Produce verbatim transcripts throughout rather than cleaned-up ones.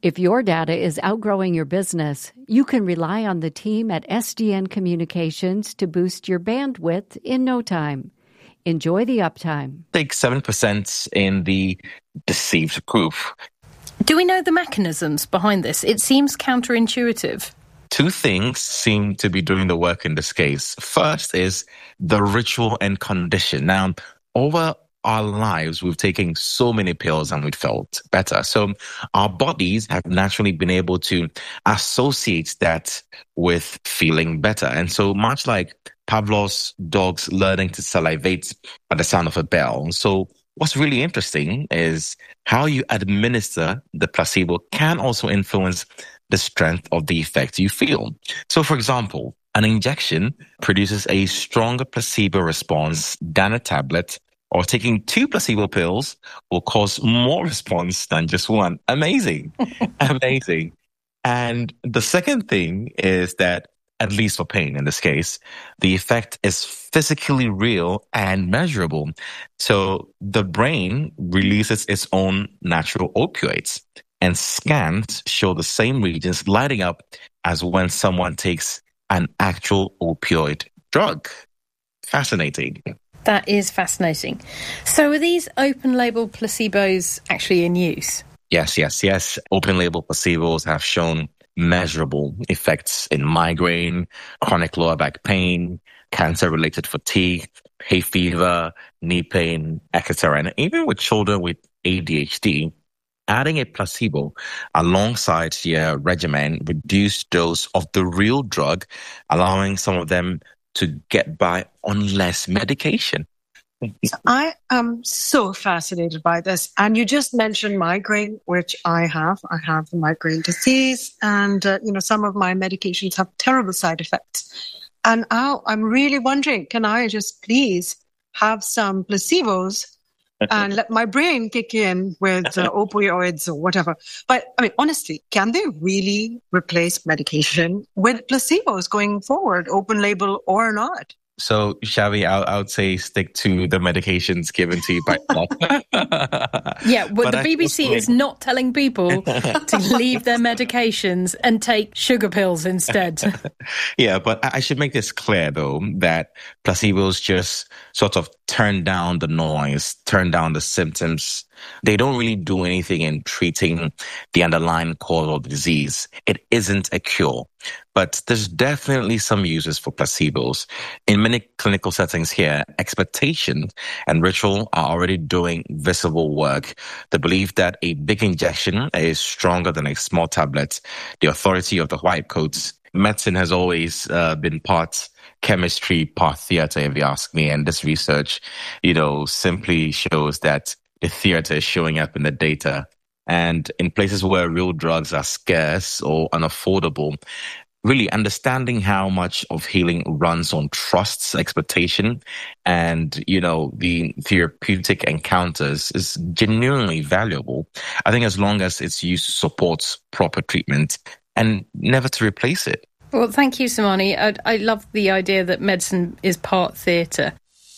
If your data is outgrowing your business, you can rely on the team at S D N Communications to boost your bandwidth in no time. Enjoy the uptime. Take seven percent in the deceived group. Do we know the mechanisms behind this? It seems counterintuitive. Two things seem to be doing the work in this case. First is the ritual and condition. Now, over our lives, we've taken so many pills and we felt better. So our bodies have naturally been able to associate that with feeling better. And so much like Pavlov's dogs learning to salivate at the sound of a bell. So what's really interesting is how you administer the placebo can also influence the strength of the effect you feel. So for example, an injection produces a stronger placebo response than a tablet, or taking two placebo pills will cause more response than just one. Amazing. Amazing. And the second thing is that, at least for pain in this case, the effect is physically real and measurable. So the brain releases its own natural opioids, and scans show the same regions lighting up as when someone takes an actual opioid drug. Fascinating. That is fascinating. So are these open-label placebos actually in use? Yes, yes, yes. Open-label placebos have shown measurable effects in migraine, chronic lower back pain, cancer-related fatigue, hay fever, knee pain, et cetera. And even with children with A D H D, adding a placebo alongside your regimen reduced dose of the real drug, allowing some of them to get by on less medication. So I am so fascinated by this. And you just mentioned migraine, which I have. I have the migraine disease. And, uh, you know, some of my medications have terrible side effects. And now I'm really wondering, can I just please have some placebos and let my brain kick in with uh, opioids or whatever? But, I mean, honestly, can they really replace medication with placebos going forward, open label or not? So, Shavi, I, I would say stick to the medications given to you by doctor. Yeah, well, but the B B C is not telling people to leave their medications and take sugar pills instead. Yeah, but I should make this clear, though, that placebos just sort of turn down the noise, turn down the symptoms. They don't really do anything in treating the underlying cause of the disease. It isn't a cure. But there's definitely some uses for placebos. In many clinical settings here, expectation and ritual are already doing visible work. The belief that a big injection is stronger than a small tablet, the authority of the white coats. Medicine has always uh, been part chemistry, part theater, if you ask me. And this research, you know, simply shows that the theater is showing up in the data. And in places where real drugs are scarce or unaffordable, really understanding how much of healing runs on trust, expectation, and, you know, the therapeutic encounters is genuinely valuable. I think as long as its use supports proper treatment and never to replace it. Well, thank you, Samani. I, I love the idea that medicine is part theatre.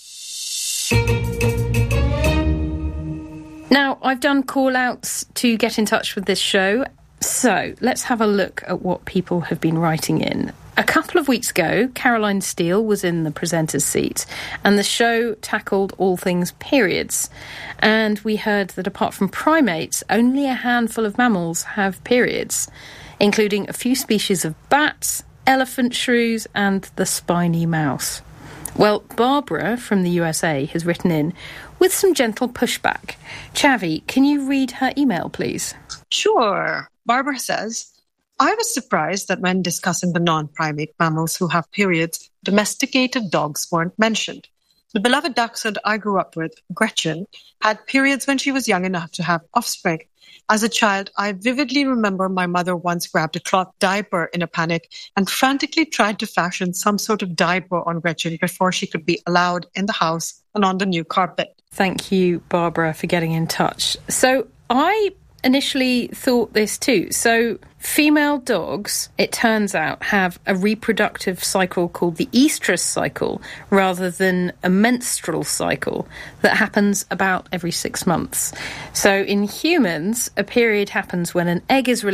Now, I've done call-outs to get in touch with this show. So let's have a look at what people have been writing in. A couple of weeks ago, Caroline Steele was in the presenter's seat, and the show tackled all things periods. And we heard that apart from primates, only a handful of mammals have periods, including a few species of bats, elephant shrews, and the spiny mouse. Well, Barbara from the U S A has written in with some gentle pushback. Chavi, can you read her email, please? Sure. Barbara says, I was surprised that when discussing the non-primate mammals who have periods, domesticated dogs weren't mentioned. The beloved dachshund I grew up with, Gretchen, had periods when she was young enough to have offspring. As a child, I vividly remember my mother once grabbed a cloth diaper in a panic and frantically tried to fashion some sort of diaper on Gretchen before she could be allowed in the house and on the new carpet. Thank you, Barbara, for getting in touch. So I initially thought this too. So female dogs, it turns out, have a reproductive cycle called the estrous cycle rather than a menstrual cycle that happens about every six months. So in humans, a period happens when an egg is released